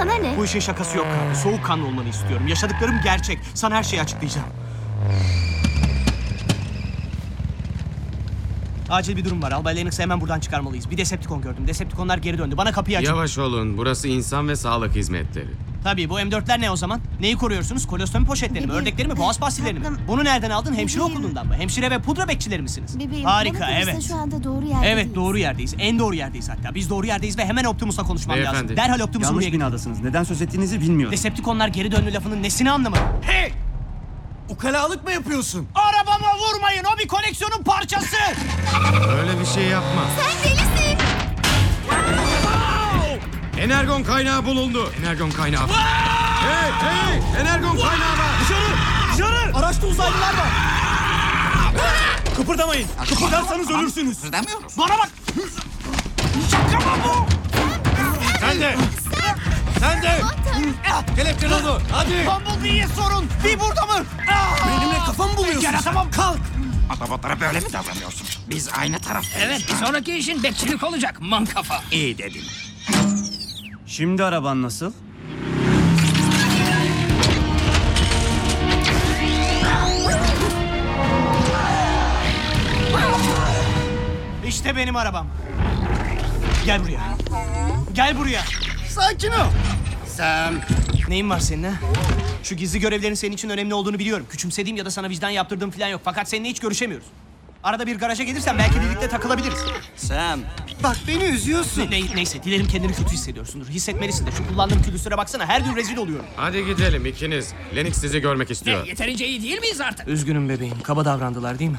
Sana ne? Bu işin şakası yok abi. Soğukkanlı olmanı istiyorum. Yaşadıklarım gerçek. Sana her şeyi açıklayacağım. Acil bir durum var. Albay Lennox'ı hemen buradan çıkarmalıyız. Bir Decepticon gördüm. Decepticonlar geri döndü. Bana kapıyı açın. Yavaş olun. Burası insan ve sağlık hizmetleri. Tabii bu M4'ler ne o zaman? Neyi koruyorsunuz? Kolostomi poşetleri mi? Ördekleri mi? Boğaz pastillerini mi? Bunu nereden aldın? Hemşire okulundan mı? Hemşire ve pudra bekçileri misiniz? Bebeğim, Harika, bana kalırsa evet. Şu anda doğru yerdeyiz. Evet, doğru yerdeyiz. En doğru yerdeyiz hatta. Biz doğru yerdeyiz ve hemen Optimus'la konuşmam lazım. Beyefendi. Derhal Optimus'u buraya Yanlış getir. binadasınız. Neden söz ettiğinizi bilmiyorum. Decepticonlar geri döndü lafının nesini anlamadım? Hey! Ukalalık mı yapıyorsun? Arabama vurmayın. O bir koleksiyonun parçası. Öyle bir şey yapma. Sen delisin. Energon kaynağı bulundu. Energon kaynağı. Hey! Energon kaynağı var. Dışarı! Araçta uzaylılar var. Kıpırdamayın. Kıpırdarsanız ölürsünüz. Kıpırdamıyoruz. Bana bak. Şaka mı bu? Sen de. Sen de. Kelepçeli oldu. Hadi. Bumblebee'ye sorun. Bir burada mı? Benimle kafa mı buluyorsun? Yaratamam. Kalk. Otobotlara böyle mi davranıyorsun? Biz aynı taraftayız. Evet, bir sonraki işin bekçilik olacak mankafa. İyi dedin. Şimdi araban nasıl? İşte benim arabam. Gel buraya. Gel buraya. Sakin ol. Sam. Neyin var senin ha? Şu gizli görevlerin senin için önemli olduğunu biliyorum. Küçümsediğim ya da sana vicdan yaptırdığım falan yok. Fakat seninle hiç görüşemiyoruz. Arada bir garaja gelirsen belki birlikte takılabiliriz. Sam. Bak beni üzüyorsun. Neyse dilerim kendini kötü hissediyorsundur. Hissetmelisin de şu kullandığım külüsüre baksana. Her gün rezil oluyorum. Hadi gidelim ikiniz. Lennox sizi görmek istiyor. Yeterince iyi değil miyiz artık? Üzgünüm bebeğim. Kaba davrandılar değil mi?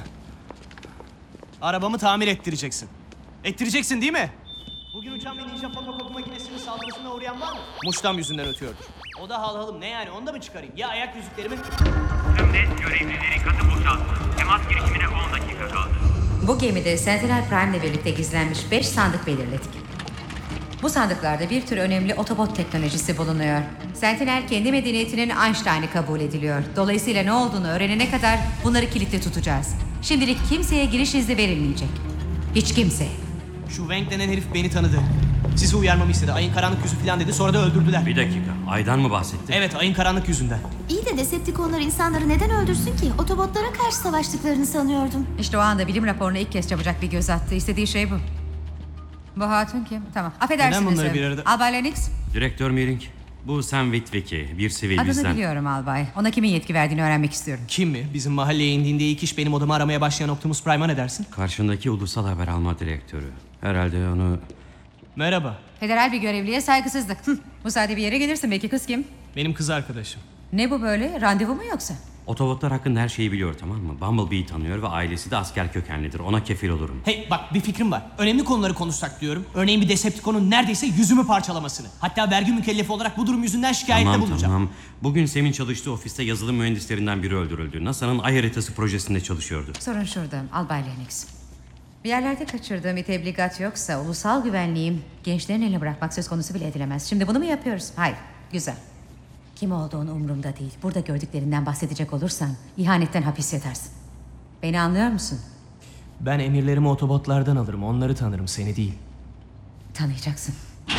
Arabamı tamir ettireceksin. Ettireceksin değil mi? Bugün uçan bir ninja fotokopi makinesinin saldırısına uğrayan var mı? Muştam yüzünden ötüyordur. O da halhalım. Ne yani? Onu da mı çıkarayım? Ya ayak yüzüklerimi? Tüm görevlileri katı boşalttı. Temas girişimine 10 dakika kaldı. Bu gemide Sentinel Prime ile birlikte gizlenmiş 5 sandık belirledik. Bu sandıklarda bir tür önemli otobot teknolojisi bulunuyor. Sentinel kendi medeniyetinin Einstein'ı kabul ediliyor. Dolayısıyla ne olduğunu öğrenene kadar bunları kilitli tutacağız. Şimdilik kimseye giriş izni verilmeyecek. Hiç kimseye. Şu Wang denen herif beni tanıdı. Sizi uyarmamı istedi. Ayın karanlık yüzü falan dedi. Sonra da öldürdüler. Bir dakika. Aydan mı bahsetti? Evet, ayın karanlık yüzünden. İyi de Decepticonlar insanları neden öldürsün ki? Otobotlara karşı savaştıklarını sanıyordum. İşte o anda bilim raporuna ilk kez çabucak bir göz attı. İstediği şey bu. Bu hatun kim? Tamam. Affedersiniz. Neden bunları bir arada- Albay Lennox. Direktör Meering. Bu Sam Witwicky. Bir sivil Adını bizden. biliyorum albay. Ona kimin yetki verdiğini öğrenmek istiyorum. Kim mi? Bizim mahalleye indiğinde ilk iş benim odamı aramaya başlayan Optimus Prime'a ne dersin? Karşındaki ulusal haber alma direktörü. Herhalde onu... Merhaba. Federal bir görevliye saygısızlık. Bu saatte bir yere gelirsin. Belki kız kim? Benim kız arkadaşım. Ne bu böyle? Randevu mu yoksa? Otobotlar hakkında her şeyi biliyor, tamam mı? Bumblebee'yi tanıyor ve ailesi de asker kökenlidir. Ona kefil olurum. Hey bak bir fikrim var. Önemli konuları konuşsak diyorum. Örneğin bir Decepticon'un neredeyse yüzümü parçalamasını. Hatta vergi mükellefi olarak bu durum yüzünden şikayette bulunacağım. Tamam. Bugün Sam'in çalıştığı ofiste yazılım mühendislerinden biri öldürüldü. NASA'nın ay haritası projesinde çalışıyordu. Sorun şurada. Albay Lennox. Bir yerlerde kaçırdığım bir tebligat yoksa ulusal güvenliğim gençlerin eline bırakmak söz konusu bile edilemez. Şimdi bunu mu yapıyoruz? Hayır. Güzel. Kim olduğun umurumda değil. Burada gördüklerinden bahsedecek olursan ihanetten hapis yatarsın. Beni anlıyor musun? Ben emirlerimi otobotlardan alırım. Onları tanırım, seni değil. Tanıyacaksın.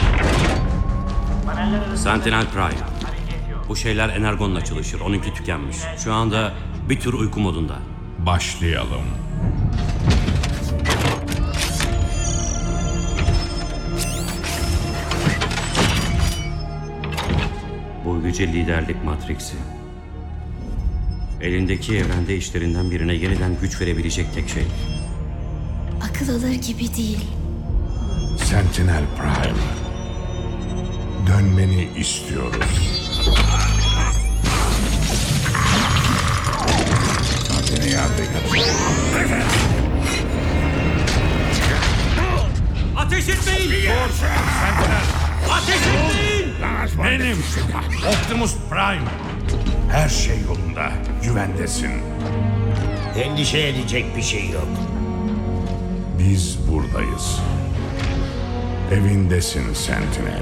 Sentinel Prime. Bu şeyler Energon'la çalışır. Onunki tükenmiş. Şu anda bir tür uyku modunda. Başlayalım. Bu yüce liderlik matriksi. Elindeki evrende işlerinden birine yeniden güç verebilecek tek şey. Akıl alır gibi değil. Sentinel Prime. Dönmeni istiyoruz. Seni yardım Ateş etmeyin. Ateş etmeyin. Benim Optimus Prime. Her şey yolunda. Güvendesin. Endişe edecek bir şey yok. Biz buradayız. Evindesin Sentinel.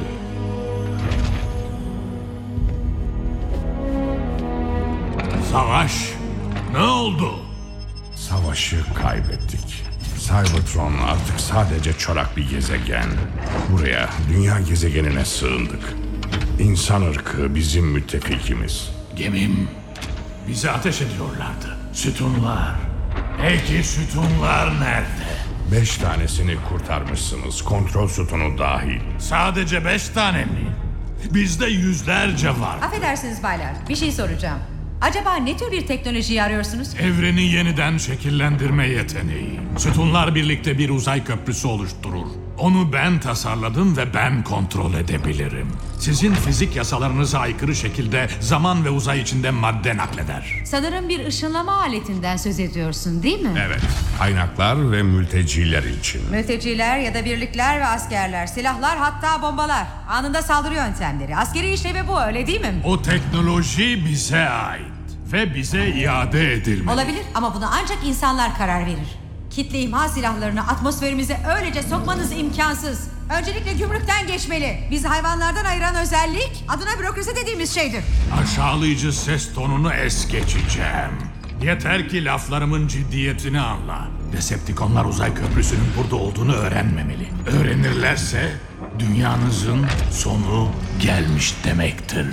Savaş. Ne oldu? Savaşı kaybettik. Cybertron artık sadece çorak bir gezegen. Buraya, dünya gezegenine sığındık. İnsan ırkı bizim müttefikimiz. Gemim. Bize ateş ediyorlardı. Sütunlar. Peki sütunlar nerede? 5 tanesini kurtarmışsınız. Kontrol sütunu dahil. Sadece 5 tane mi? Bizde yüzlerce var. Affedersiniz baylar, bir şey soracağım. Acaba ne tür bir teknolojiyi arıyorsunuz? Evreni yeniden şekillendirme yeteneği. Sütunlar birlikte bir uzay köprüsü oluşturur. Onu ben tasarladım ve ben kontrol edebilirim. Sizin fizik yasalarınıza aykırı şekilde zaman ve uzay içinde madde nakleder. Sanırım bir ışınlama aletinden söz ediyorsun, değil mi? Evet. Kaynaklar ve mülteciler için. Mülteciler ya da birlikler ve askerler, silahlar hatta bombalar. Anında saldırı yöntemleri. Askeri işlevi bu, öyle değil mi? O teknoloji bize ait ve bize iade edilmeli. Olabilir ama buna ancak insanlar karar verir. Kitle imha silahlarını atmosferimize öylece sokmanız imkansız. Öncelikle gümrükten geçmeli. Bizi hayvanlardan ayıran özellik adına bürokrasi dediğimiz şeydir. Aşağılayıcı ses tonunu es geçeceğim. Yeter ki laflarımın ciddiyetini anla. Decepticonlar uzay köprüsünün burada olduğunu öğrenmemeli. Öğrenirlerse dünyanızın sonu gelmiş demektir.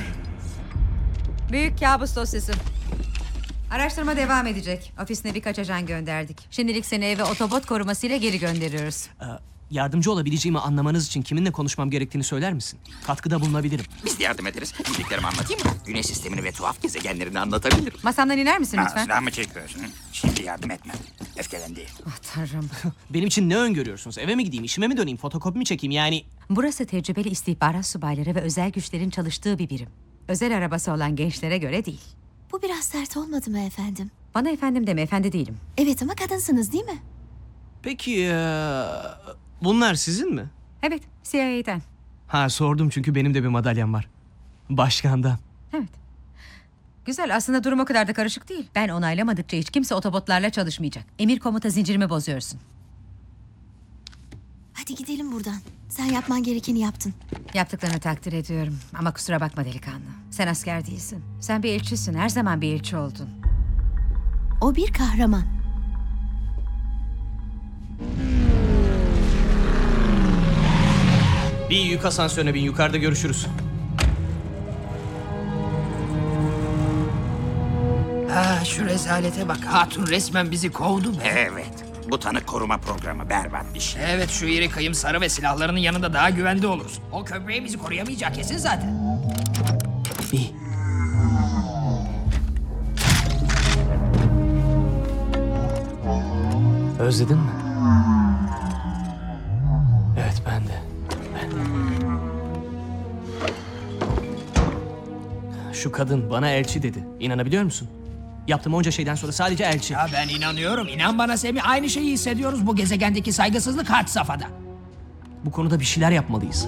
Büyük kabus dosyası. Araştırma devam edecek. Ofisine birkaç ajan gönderdik. Şimdilik seni eve otobot korumasıyla geri gönderiyoruz. Yardımcı olabileceğimi anlamanız için kiminle konuşmam gerektiğini söyler misin? Katkıda bulunabilirim. Biz de yardım ederiz. Bildiklerimi anlatayım mı? Güneş sistemini ve tuhaf gezegenlerini anlatabilirim. Masamdan iner misin lütfen? Silah mı çekiyorsun? Şimdi yardım etmem. Öfkelendi. Ah tanrım. Benim için ne öngörüyorsunuz? Eve mi gideyim, işime mi döneyim, fotokopi mi çekeyim yani? Burası tecrübeli istihbarat subayları ve özel güçlerin çalıştığı bir birim. Özel arabası olan gençlere göre değil. Bu biraz sert olmadı mı efendim? Bana efendim deme, efendi değilim. Evet ama kadınsınız değil mi? Peki bunlar sizin mi? Evet, CIA'den. Ha sordum çünkü benim de bir madalyam var. Başkandan. Evet. Güzel, aslında durum o kadar da karışık değil. Ben onaylamadıkça hiç kimse otobotlarla çalışmayacak. Emir komuta zincirimi bozuyorsun. Hadi gidelim buradan. Sen yapman gerekeni yaptın. Yaptıklarını takdir ediyorum. Ama kusura bakma delikanlı. Sen asker değilsin. Sen bir elçisin. Her zaman bir elçi oldun. O bir kahraman. Bir yük asansörüne bin, yukarıda görüşürüz. Şu rezalete bak. Hatun resmen bizi kovdu be. Evet. Bu tanık koruma programı berbat bir şey. Evet, şu iri kıyım sarı ve silahlarının yanında daha güvende oluruz. O köprüye bizi koruyamayacak kesin zaten. İyi. Özledin mi? Evet, ben de. Şu kadın bana elçi dedi. İnanabiliyor musun? Yaptığım onca şeyden sonra sadece elçi. Ya ben inanıyorum. İnan bana Semih, aynı şeyi hissediyoruz. Bu gezegendeki saygısızlık had safhada. Bu konuda bir şeyler yapmalıyız.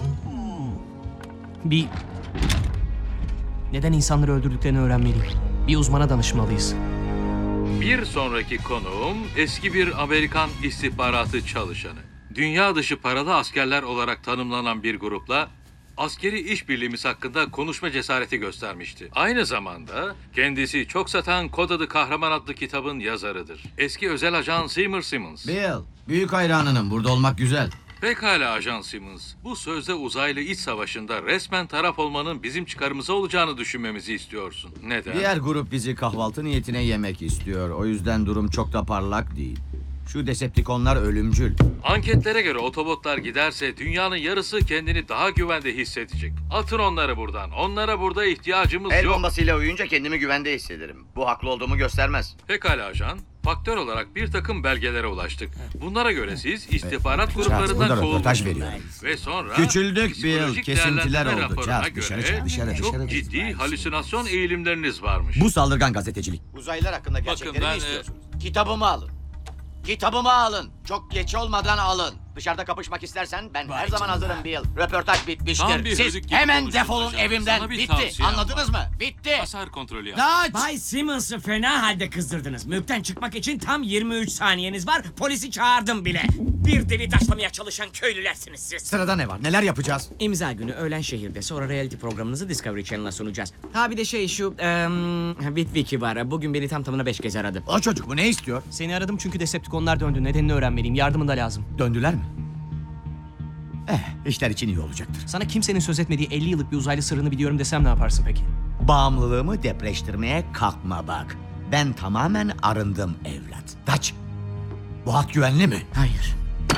Neden insanları öldürdüklerini öğrenmeliyim. Bir uzmana danışmalıyız. Bir sonraki konuğum eski bir Amerikan istihbaratı çalışanı. Dünya dışı paralı askerler olarak tanımlanan bir grupla askeri işbirliğimiz hakkında konuşma cesareti göstermişti. Aynı zamanda kendisi çok satan Kod Adı Kahraman adlı kitabın yazarıdır. Eski özel ajan Seymour Simmons. Bill, büyük hayranınım. Burada olmak güzel. Pekala Ajan Simmons. Bu sözde uzaylı iç savaşında resmen taraf olmanın bizim çıkarımıza olacağını düşünmemizi istiyorsun. Neden? Diğer grup bizi kahvaltı niyetine yemek istiyor. O yüzden durum çok da parlak değil. Şu Decepticonlar ölümcül. Anketlere göre otobotlar giderse dünyanın yarısı kendini daha güvende hissedecek. Atın onları buradan. Onlara burada ihtiyacımız El yok. bombasıyla uyuyunca kendimi güvende hissederim. Bu haklı olduğumu göstermez. Pekala ajan. Faktör olarak bir takım belgelere ulaştık. Bunlara göre siz istihbarat Charles, gruplarından burada röportaj kovuldunuz. veriyorum. Ve sonra Küçüldük psikolojik Bill, kesintiler değerlendirme oldu. raporuna Charles, dışarı göre çık, dışarı, çok dışarı. ciddi halüsinasyon eğilimleriniz varmış. Bu saldırgan gazetecilik. Uzaylılar hakkında gerçekleri ben, mi istiyorsunuz? Kitabımı alın. Kitabımı alın. Çok geç olmadan alın. Dışarıda kapışmak istersen ben her zaman hazırım Bill. Röportaj bitmiştir. Tam bir Siz hüzük gibi hemen konuştun defolun hocam. evimden. Sana bir Bitti. tavsiyem Anladınız var. mı? Bitti. Hasar kontrolü yap. Bay Simmons'ı fena halde kızdırdınız. Mülkten çıkmak için tam 23 saniyeniz var. Polisi çağırdım bile. Bir deli taşlamaya çalışan köylülersiniz siz. Sırada ne var? Neler yapacağız? İmza günü öğlen şehirde. Sonra reality programınızı Discovery Channel'a sunacağız. Ha bir de şu Witwiki var. Bugün beni tam tamına 5 kez aradı. O çocuk bu ne istiyor? Seni aradım çünkü Decepticonlar döndü. Nedenini öğrenmeliyim. Yardımın da lazım. Döndüler mi? İşler için iyi olacaktır. Sana kimsenin söz etmediği 50 yıllık bir uzaylı sırrını biliyorum desem ne yaparsın peki? Bağımlılığımı depreştirmeye kalkma bak. Ben tamamen arındım evlat. Kaç. Bu hat güvenli mi? Hayır.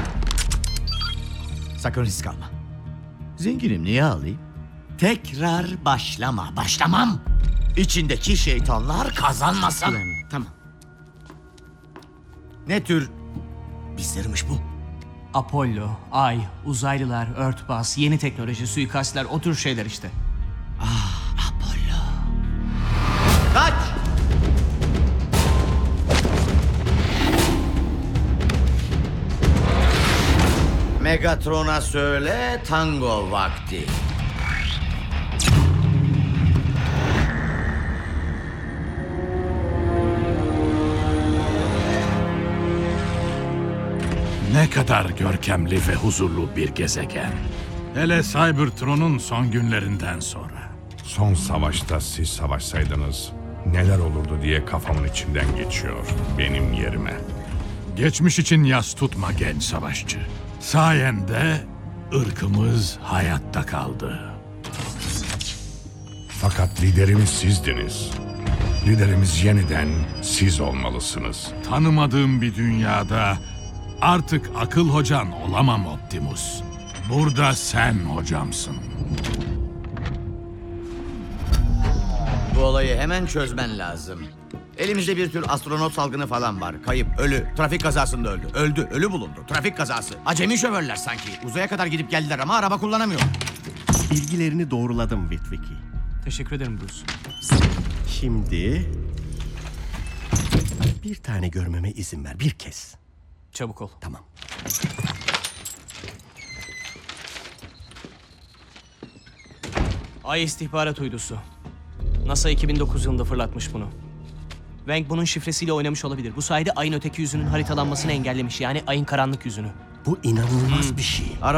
Sakın risk alma. Zenginim, niye alayım? Tekrar başlama. Başlamam. İçindeki şeytanlar kazanmasın. Güvenli. Tamam. Ne tür bir sırmış bu? Apollo, Ay, uzaylılar, örtbas, yeni teknoloji, suikastler, o tür şeyler işte. Apollo. Kaç! Megatron'a söyle, tango vakti. Ne kadar görkemli ve huzurlu bir gezegen. Hele Cybertron'un son günlerinden sonra. Son savaşta siz savaşsaydınız neler olurdu diye kafamın içinden geçiyor benim yerime. Geçmiş için yas tutma genç savaşçı. Sayende ırkımız hayatta kaldı. Fakat liderimiz sizdiniz. Liderimiz yeniden siz olmalısınız. Tanımadığım bir dünyada artık akıl hocan olamam Optimus. Burada sen hocamsın. Bu olayı hemen çözmen lazım. Elimizde bir tür astronot salgını falan var. Kayıp, ölü, trafik kazasında öldü. Öldü, ölü bulundu. Trafik kazası. Acemi şoförler sanki. Uzaya kadar gidip geldiler ama araba kullanamıyor. Bilgilerini doğruladım Witwicky. Teşekkür ederim Bruce. Şimdi... bir tane görmeme izin ver. Bir kez. Çabuk ol. Tamam. Ay istihbarat uydusu. NASA 2009 yılında fırlatmış bunu. Wang bunun şifresiyle oynamış olabilir. Bu sayede ayın öteki yüzünün haritalanmasını engellemiş. Yani ayın karanlık yüzünü. Bu inanılmaz bir şey.